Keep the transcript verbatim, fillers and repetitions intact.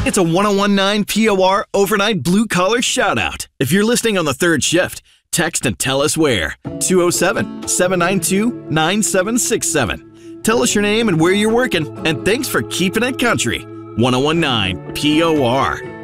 It's a ten nineteen P O R overnight blue-collar shout-out. If you're listening on the third shift, text and tell us where. two oh seven, seven nine two, nine seven six seven. Tell us your name and where you're working, and thanks for keeping it country. ten nineteen P O R.